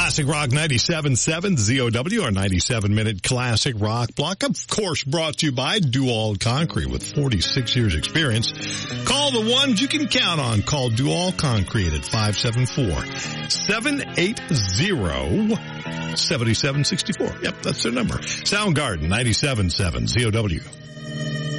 Classic Rock 97.7 ZOW, our 97-minute classic rock block. Of course, brought to you by Dual Concrete with 46 years experience. Call the ones you can count on. Call Dual Concrete at 574-780-7764. Yep, that's their number. Soundgarden 97.7 ZOW.